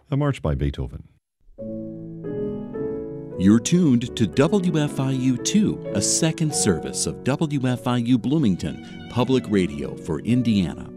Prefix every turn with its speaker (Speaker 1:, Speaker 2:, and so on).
Speaker 1: a march by Beethoven.
Speaker 2: You're tuned to WFIU2, a second service of WFIU Bloomington, public radio for Indiana.